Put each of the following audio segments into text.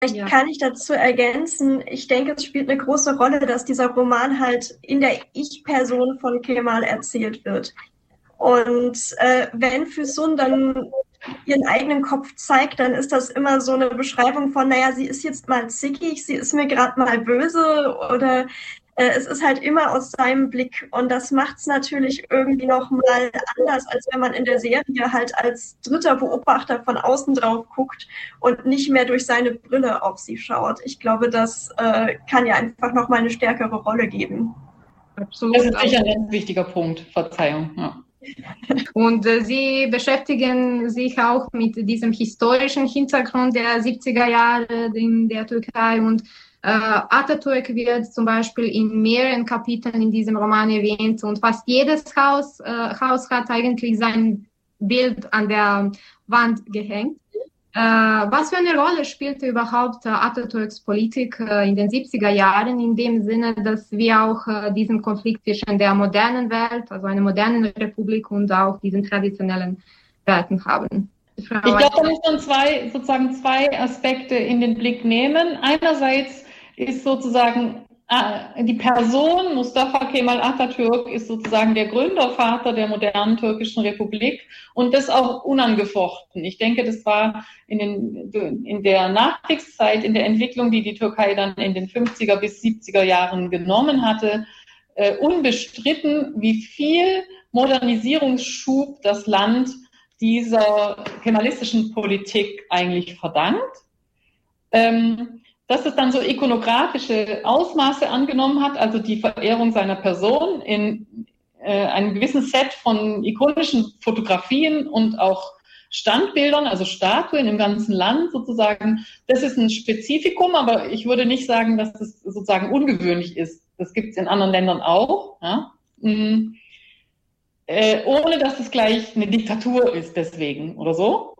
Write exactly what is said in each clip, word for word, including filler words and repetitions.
Vielleicht ja. kann ich dazu ergänzen, ich denke, es spielt eine große Rolle, dass dieser Roman halt in der Ich-Person von Kemal erzählt wird. Und äh, wenn Füsun dann ihren eigenen Kopf zeigt, dann ist das immer so eine Beschreibung von, naja, sie ist jetzt mal zickig, sie ist mir gerade mal böse oder äh, es ist halt immer aus seinem Blick und das macht es natürlich irgendwie noch mal anders, als wenn man in der Serie halt als dritter Beobachter von außen drauf guckt und nicht mehr durch seine Brille auf sie schaut. Ich glaube, das äh, kann ja einfach noch mal eine stärkere Rolle geben. Absolut. Das ist sicher ein ganz wichtiger Punkt, Verzeihung, ja. Und äh, Sie beschäftigen sich auch mit diesem historischen Hintergrund der siebziger Jahre in der Türkei und äh, Atatürk wird zum Beispiel in mehreren Kapiteln in diesem Roman erwähnt und fast jedes Haus, äh, Haus hat eigentlich sein Bild an der Wand gehängt. Äh, was für eine Rolle spielte überhaupt äh, Atatürks Politik äh, in den siebziger Jahren, in dem Sinne, dass wir auch äh, diesen Konflikt zwischen der modernen Welt, also einer modernen Republik und auch diesen traditionellen Werten haben? Ich glaube, da muss man zwei, sozusagen zwei Aspekte in den Blick nehmen. Einerseits ist sozusagen die Person Mustafa Kemal Atatürk ist sozusagen der Gründervater der modernen türkischen Republik und das auch unangefochten. Ich denke, das war in, den, in der Nachkriegszeit, in der Entwicklung, die die Türkei dann in den fünfziger bis siebziger Jahren genommen hatte, äh, unbestritten, wie viel Modernisierungsschub das Land dieser kemalistischen Politik eigentlich verdankt. Ähm, Dass es dann so ikonografische Ausmaße angenommen hat, also die Verehrung seiner Person in äh, einem gewissen Set von ikonischen Fotografien und auch Standbildern, also Statuen im ganzen Land sozusagen, das ist ein Spezifikum, aber ich würde nicht sagen, dass das sozusagen ungewöhnlich ist. Das gibt es in anderen Ländern auch, ja? mhm. äh, ohne dass es gleich eine Diktatur ist deswegen oder so.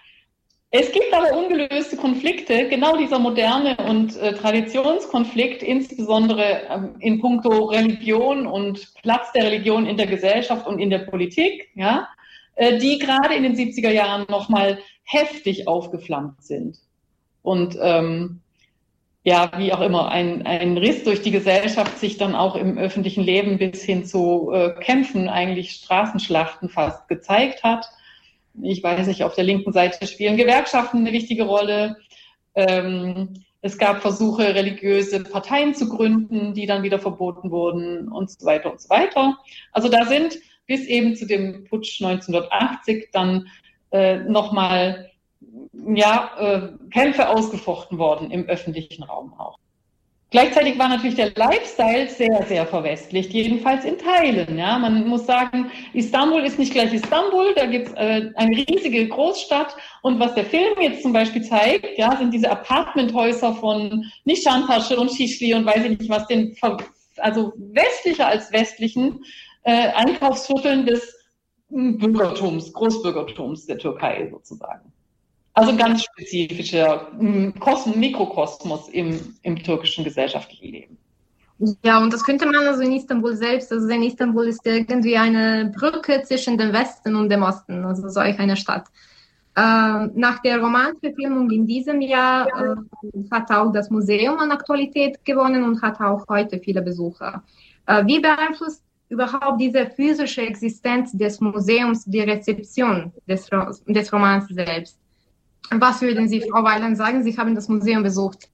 Es gibt aber ungelöste Konflikte, genau dieser moderne und äh, Traditionskonflikt, insbesondere ähm, in puncto Religion und Platz der Religion in der Gesellschaft und in der Politik, ja, äh, die gerade in den siebziger Jahren nochmal heftig aufgeflammt sind. Und ähm, ja, wie auch immer, ein, ein Riss durch die Gesellschaft sich dann auch im öffentlichen Leben bis hin zu äh, Kämpfen, eigentlich Straßenschlachten fast gezeigt hat. Ich weiß nicht, auf der linken Seite spielen Gewerkschaften eine wichtige Rolle. Ähm, es gab Versuche, religiöse Parteien zu gründen, die dann wieder verboten wurden und so weiter und so weiter. Also da sind bis eben zu dem Putsch neunzehnhundertachtzig dann äh, nochmal ja, äh, Kämpfe ausgefochten worden im öffentlichen Raum auch. Gleichzeitig war natürlich der Lifestyle sehr, sehr verwestlicht, jedenfalls in Teilen. Ja. Man muss sagen, Istanbul ist nicht gleich Istanbul, da gibt es äh, eine riesige Großstadt. Und was der Film jetzt zum Beispiel zeigt, ja, sind diese Apartmenthäuser von Nişantaşı und Şişli und weiß ich nicht was, den also westlicher als westlichen äh, Einkaufsvierteln des Bürgertums, Großbürgertums der Türkei sozusagen. Also ganz spezifischer Kosmos, Mikrokosmos im, im türkischen gesellschaftlichen Leben. Ja, und das könnte man also in Istanbul selbst, also in Istanbul ist irgendwie eine Brücke zwischen dem Westen und dem Osten, also solch eine Stadt. Äh, nach der Romanverfilmung in diesem Jahr äh, hat auch das Museum an Aktualität gewonnen und hat auch heute viele Besucher. Äh, wie beeinflusst überhaupt diese physische Existenz des Museums die Rezeption des, des Romans selbst? Was würden Sie, Frau Weiland, sagen? Sie haben das Museum besucht.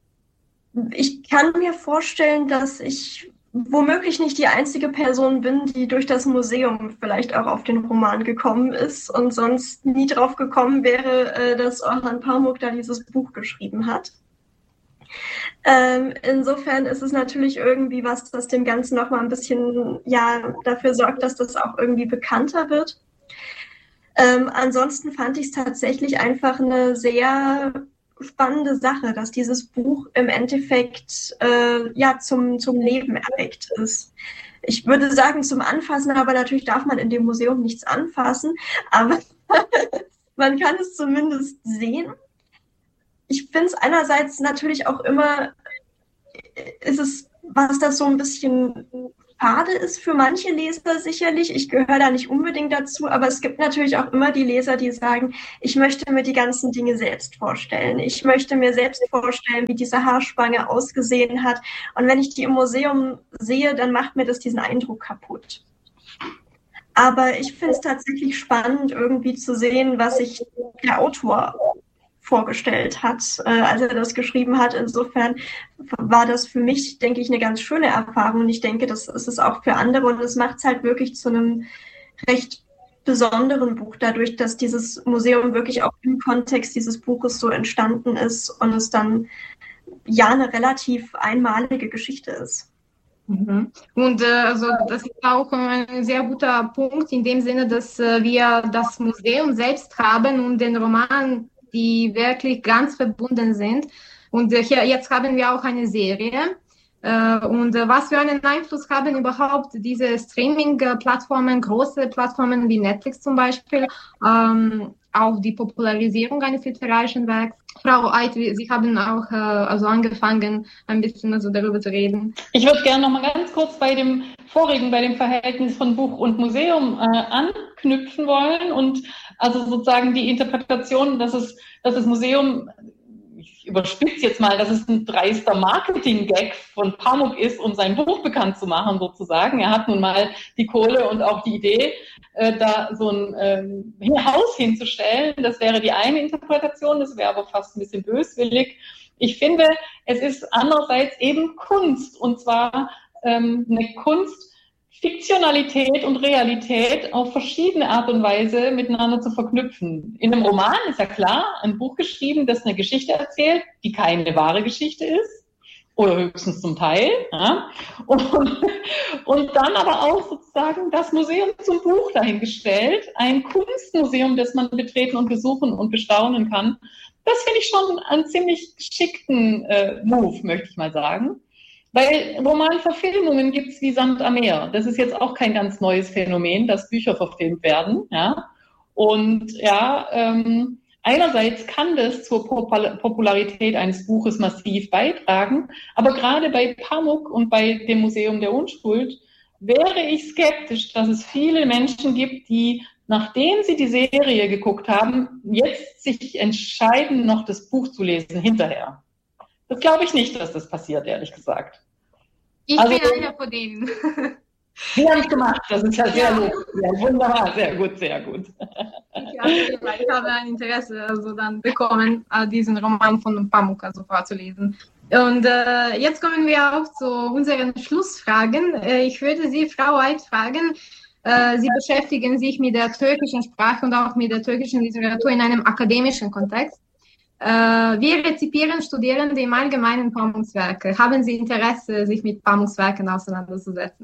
Ich kann mir vorstellen, dass ich womöglich nicht die einzige Person bin, die durch das Museum vielleicht auch auf den Roman gekommen ist und sonst nie drauf gekommen wäre, dass Orhan Pamuk da dieses Buch geschrieben hat. Ähm, insofern ist es natürlich irgendwie was, das dem Ganzen nochmal ein bisschen ja, dafür sorgt, dass das auch irgendwie bekannter wird. Ähm, ansonsten fand ich es tatsächlich einfach eine sehr spannende Sache, dass dieses Buch im Endeffekt äh, ja zum, zum Leben erweckt ist. Ich würde sagen zum Anfassen, aber natürlich darf man in dem Museum nichts anfassen, aber man kann es zumindest sehen. Ich finde es einerseits natürlich auch immer, ist es, was das so ein bisschen schade ist für manche Leser sicherlich. Ich gehöre da nicht unbedingt dazu, aber es gibt natürlich auch immer die Leser, die sagen, ich möchte mir die ganzen Dinge selbst vorstellen. Ich möchte mir selbst vorstellen, wie diese Haarspange ausgesehen hat. Und wenn ich die im Museum sehe, dann macht mir das diesen Eindruck kaputt. Aber ich finde es tatsächlich spannend, irgendwie zu sehen, was sich der Autor vorgestellt hat, äh, als er das geschrieben hat. Insofern war das für mich, denke ich, eine ganz schöne Erfahrung. Und ich denke, das ist es auch für andere. Und es macht es halt wirklich zu einem recht besonderen Buch, dadurch, dass dieses Museum wirklich auch im Kontext dieses Buches so entstanden ist und es dann ja eine relativ einmalige Geschichte ist. Mhm. Und äh, also das ist auch ein sehr guter Punkt in dem Sinne, dass äh, wir das Museum selbst haben und den Roman, die wirklich ganz verbunden sind. Und äh, hier, jetzt haben wir auch eine Serie. Äh, und äh, was für einen Einfluss haben überhaupt diese Streaming-Plattformen, große Plattformen wie Netflix zum Beispiel, ähm, auf die Popularisierung eines literarischen Werks? Frau Eid, Sie haben auch äh, also angefangen, ein bisschen also darüber zu reden. Ich würde gerne noch mal ganz kurz bei dem vorigen, bei dem Verhältnis von Buch und Museum äh, anknüpfen wollen und also sozusagen die Interpretation, dass es, dass das Museum, ich überspitze jetzt mal, dass es ein dreister Marketing-Gag von Pamuk ist, um sein Buch bekannt zu machen sozusagen. Er hat nun mal die Kohle und auch die Idee, äh, da so ein ähm, Haus hinzustellen. Das wäre die eine Interpretation, das wäre aber fast ein bisschen böswillig. Ich finde, es ist andererseits eben Kunst und zwar ähm, eine Kunst, Fiktionalität und Realität auf verschiedene Art und Weise miteinander zu verknüpfen. In einem Roman ist ja klar, ein Buch geschrieben, das eine Geschichte erzählt, die keine wahre Geschichte ist, oder höchstens zum Teil. Ja. Und, und dann aber auch sozusagen das Museum zum Buch dahingestellt, ein Kunstmuseum, das man betreten und besuchen und bestaunen kann. Das finde ich schon einen ziemlich geschickten äh, Move, möchte ich mal sagen. Weil Romanverfilmungen gibt es wie Sand am Meer. Das ist jetzt auch kein ganz neues Phänomen, dass Bücher verfilmt werden. Ja? Und ja, ähm, einerseits kann das zur Popularität eines Buches massiv beitragen, aber gerade bei Pamuk und bei dem Museum der Unschuld wäre ich skeptisch, dass es viele Menschen gibt, die, nachdem sie die Serie geguckt haben, jetzt sich entscheiden, noch das Buch zu lesen hinterher. Das glaube ich nicht, dass das passiert, ehrlich gesagt. Ich also, bin einer von denen. Sie haben es gemacht, das ist ja sehr ja. gut. Ja, wunderbar, sehr gut, sehr gut. Ich habe, ich habe ein Interesse also dann bekommen, diesen Roman von Pamuk also vorzulesen. Und äh, jetzt kommen wir auch zu unseren Schlussfragen. Äh, ich würde Sie, Frau Eid, fragen, äh, Sie beschäftigen sich mit der türkischen Sprache und auch mit der türkischen Literatur in einem akademischen Kontext. Wie rezipieren Studierende im Allgemeinen Pamuks Werke? Haben Sie Interesse, sich mit Pamuks Werken auseinanderzusetzen?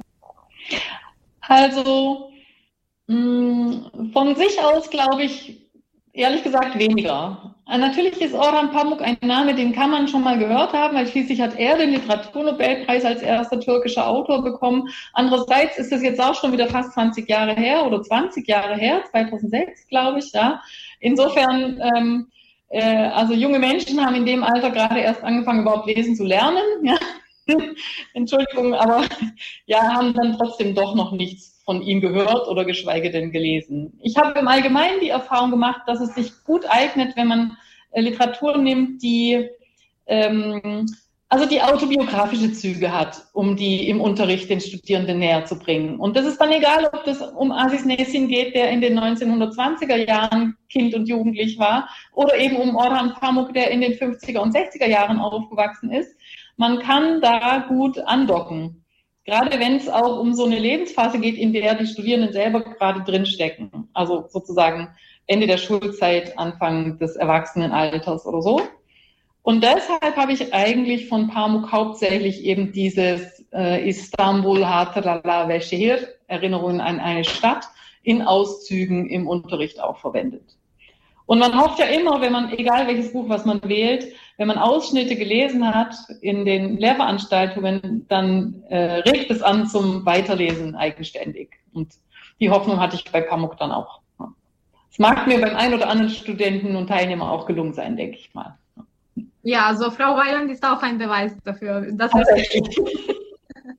Also mh, von sich aus glaube ich, ehrlich gesagt, weniger. Natürlich ist Orhan Pamuk ein Name, den kann man schon mal gehört haben, weil schließlich hat er den Literaturnobelpreis als erster türkischer Autor bekommen. Andererseits ist es jetzt auch schon wieder fast zwanzig Jahre her oder zwanzig Jahre her, zweitausendsechs, glaube ich. Ja. Insofern ähm, also junge Menschen haben in dem Alter gerade erst angefangen, überhaupt lesen zu lernen. Ja. Entschuldigung, aber ja, haben dann trotzdem doch noch nichts von ihm gehört oder geschweige denn gelesen. Ich habe im Allgemeinen die Erfahrung gemacht, dass es sich gut eignet, wenn man äh, Literatur nimmt, die ähm, also die autobiografische Züge hat, um die im Unterricht den Studierenden näher zu bringen. Und das ist dann egal, ob das um Aziz Nesin geht, der in den neunzehnhundertzwanziger Jahren Kind und Jugendlich war, oder eben um Orhan Pamuk, der in den fünfziger und sechziger Jahren aufgewachsen ist. Man kann da gut andocken. Gerade wenn es auch um so eine Lebensphase geht, in der die Studierenden selber gerade drinstecken. Also sozusagen Ende der Schulzeit, Anfang des Erwachsenenalters oder so. Und deshalb habe ich eigentlich von Pamuk hauptsächlich eben dieses äh, Istanbul Hatıralar ve Şehir, Erinnerungen an eine Stadt, in Auszügen im Unterricht auch verwendet. Und man hofft ja immer, wenn man, egal welches Buch, was man wählt, wenn man Ausschnitte gelesen hat in den Lehrveranstaltungen, dann äh, regt es an zum Weiterlesen eigenständig. Und die Hoffnung hatte ich bei Pamuk dann auch. Es mag mir beim einen oder anderen Studenten und Teilnehmer auch gelungen sein, denke ich mal. Ja, also Frau Weiland ist auch ein Beweis dafür. Das ist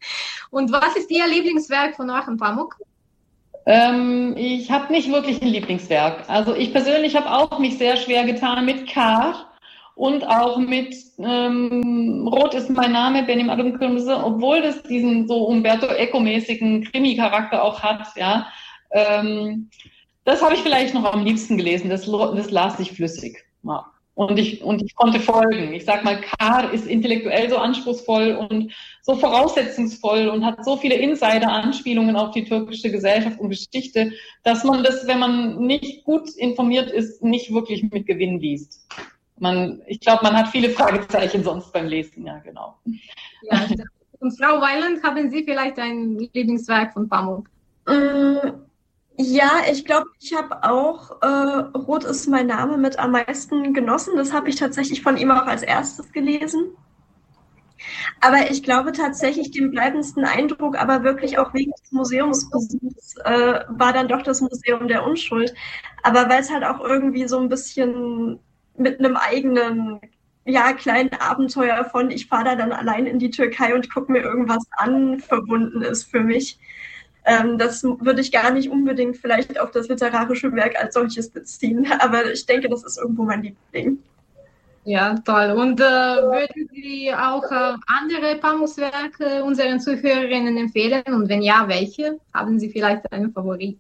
Und was ist Ihr Lieblingswerk von Orhan Pamuk? Ähm, ich habe nicht wirklich ein Lieblingswerk. Also ich persönlich habe auch mich sehr schwer getan mit Kar und auch mit ähm, Rot ist mein Name, Benim Adım Kırmızı, obwohl das diesen so Umberto Eco-mäßigen Krimi-Charakter auch hat. Ja, ähm, das habe ich vielleicht noch am liebsten gelesen. Das, das las sich flüssig. Ja. Und ich, und ich konnte folgen. Ich sag mal, Kar ist intellektuell so anspruchsvoll und so voraussetzungsvoll und hat so viele Insider-Anspielungen auf die türkische Gesellschaft und Geschichte, dass man das, wenn man nicht gut informiert ist, nicht wirklich mit Gewinn liest. Man, ich glaube, man hat viele Fragezeichen sonst beim Lesen, ja, genau. Ja, und Frau Weiland, haben Sie vielleicht ein Lieblingswerk von Pamuk? Mm. Ja, ich glaube, ich habe auch äh, Rot ist mein Name mit am meisten genossen. Das habe ich tatsächlich von ihm auch als erstes gelesen. Aber ich glaube tatsächlich, den bleibendsten Eindruck, aber wirklich auch wegen des Museumsbesuchs, äh, war dann doch das Museum der Unschuld. Aber weil es halt auch irgendwie so ein bisschen mit einem eigenen, ja, kleinen Abenteuer von ich fahre da dann allein in die Türkei und gucke mir irgendwas an, verbunden ist für mich. Das würde ich gar nicht unbedingt vielleicht auf das literarische Werk als solches beziehen, aber ich denke, das ist irgendwo mein Liebling. Ja, toll. Und äh, würden Sie auch äh, andere Pamuks-Werke unseren Zuhörerinnen empfehlen? Und wenn ja, welche? Haben Sie vielleicht einen Favorit?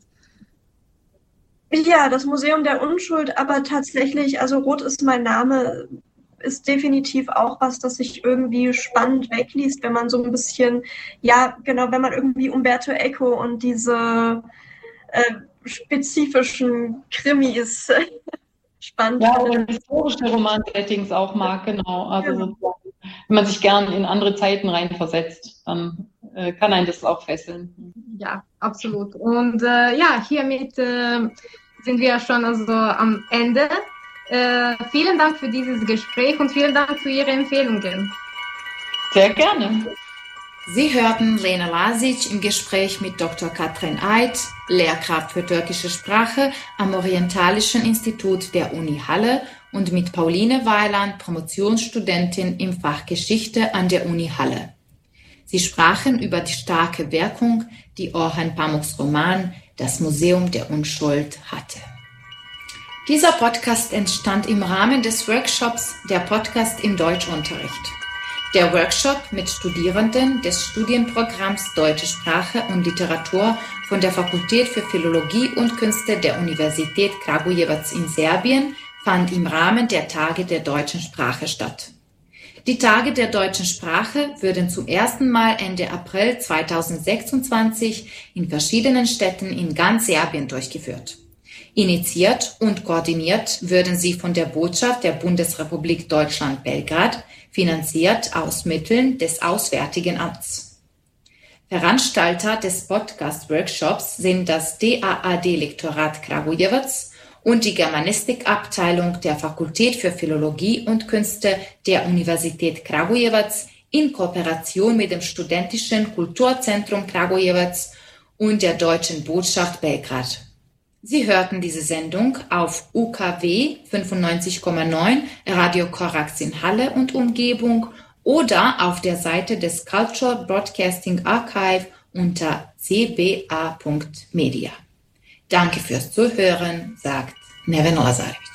Ja, das Museum der Unschuld, aber tatsächlich, also Rot ist mein Name, ist definitiv auch was, das sich irgendwie spannend wegliest, wenn man so ein bisschen, ja, genau, wenn man irgendwie Umberto Eco und diese äh, spezifischen Krimis spannend ja, oder historische Roman-Settings auch mag, genau. Also ja. Wenn man sich gern in andere Zeiten reinversetzt, dann äh, kann einen das auch fesseln. Ja, absolut. Und äh, ja, hiermit äh, sind wir schon also am Ende. Äh, vielen Dank für dieses Gespräch und vielen Dank für Ihre Empfehlungen. Sehr gerne. Sie hörten Lena Lasic im Gespräch mit Doktor Katrin Eid, Lehrkraft für türkische Sprache am Orientalischen Institut der Uni Halle, und mit Pauline Weiland, Promotionsstudentin im Fach Geschichte an der Uni Halle. Sie sprachen über die starke Wirkung, die Orhan Pamuks Roman Das Museum der Unschuld hatte. Dieser Podcast entstand im Rahmen des Workshops Der Podcast im Deutschunterricht. Der Workshop mit Studierenden des Studienprogramms Deutsche Sprache und Literatur von der Fakultät für Philologie und Künste der Universität Kragujevac in Serbien fand im Rahmen der Tage der deutschen Sprache statt. Die Tage der deutschen Sprache würden zum ersten Mal Ende April zweitausendsechsundzwanzig in verschiedenen Städten in ganz Serbien durchgeführt. Initiiert und koordiniert würden sie von der Botschaft der Bundesrepublik Deutschland Belgrad, finanziert aus Mitteln des Auswärtigen Amts. Veranstalter des Podcast-Workshops sind das D A A D-Lektorat Kragujevac und die Germanistikabteilung der Fakultät für Philologie und Künste der Universität Kragujevac in Kooperation mit dem Studentischen Kulturzentrum Kragujevac und der Deutschen Botschaft Belgrad. Sie hörten diese Sendung auf U K W fünfundneunzig Komma neun Radio Korax in Halle und Umgebung oder auf der Seite des Cultural Broadcasting Archive unter c b a punkt media. Danke fürs Zuhören, sagt Neven Lazarevic.